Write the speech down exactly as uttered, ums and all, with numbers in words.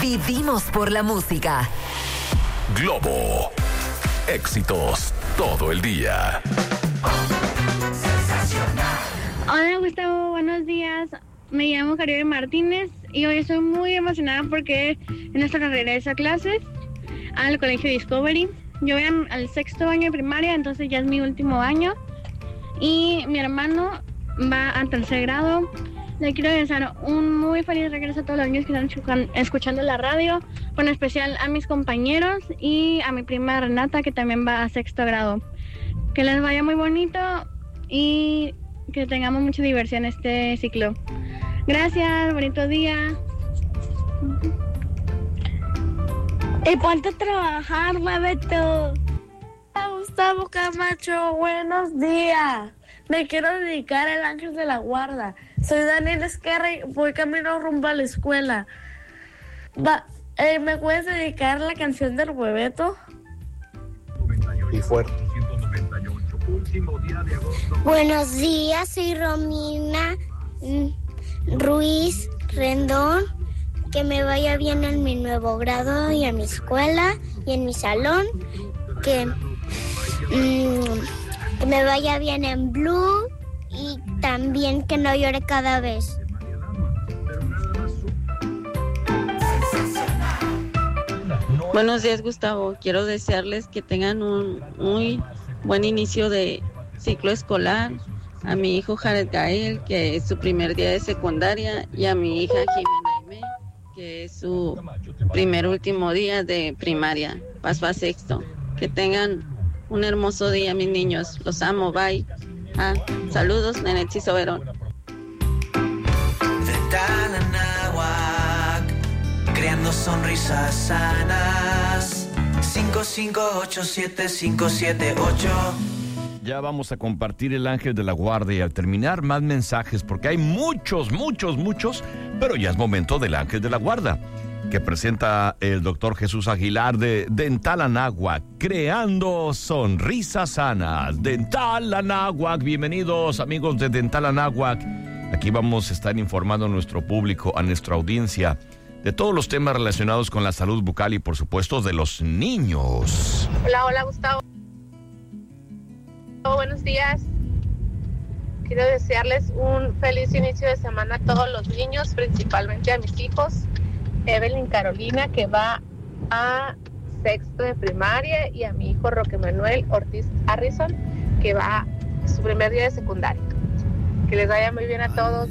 Vivimos por la música. Globo. Éxitos todo el día. Hola Gustavo, buenos días. Me llamo Caribe Martínez y hoy estoy muy emocionada porque es nuestro regreso a clases al colegio Discovery. Yo voy al sexto año de primaria, entonces ya es mi último año. Y mi hermano va al tercer grado. Le quiero desear un muy feliz regreso a todos los niños que están escuchando la radio, con especial a mis compañeros y a mi prima Renata, que también va a sexto grado. Que les vaya muy bonito y que tengamos mucha diversión este ciclo. Gracias, bonito día. Y ponte a trabajar, Bebeto. Gustavo Camacho, buenos días. Me quiero dedicar al Ángel de la Guarda. Soy Daniel Esquerra y voy camino rumbo a la escuela. Va, eh, ¿Me puedes dedicar la canción del Bebeto? Y fuerte. Buenos días, soy Romina Ruiz Rendón. Que me vaya bien en mi nuevo grado y en mi escuela y en mi salón. Que, mmm, que me vaya bien en Blue y también que no llore cada vez. Buenos días, Gustavo. Quiero desearles que tengan un muy buen inicio de ciclo escolar. A mi hijo Jared Gael, que es su primer día de secundaria, y a mi hija Jimena Aimé, que es su primer último día de primaria. Paso a sexto. Que tengan un hermoso día, mis niños. Los amo. Bye. Ah, saludos, Nenetsi Soberón. Dental Anáhuac, creando sonrisas sanas. cinco cinco ocho siete cinco siete ocho. Ya vamos a compartir el Ángel de la Guarda y al terminar más mensajes, porque hay muchos, muchos, muchos, pero ya es momento del Ángel de la Guarda, que presenta el doctor Jesús Aguilar de Dental Anáhuac, creando sonrisas sanas. Dental Anáhuac, bienvenidos amigos de Dental Anáhuac. Aquí vamos a estar informando a nuestro público, a nuestra audiencia, de todos los temas relacionados con la salud bucal y por supuesto de los niños. Hola, hola Gustavo. Buenos días. Quiero desearles un feliz inicio de semana a todos los niños, principalmente a mis hijos, Evelyn Carolina, que va a sexto de primaria, y a mi hijo Roque Manuel Ortiz Harrison, que va a su primer día de secundaria. Que les vaya muy bien a todos.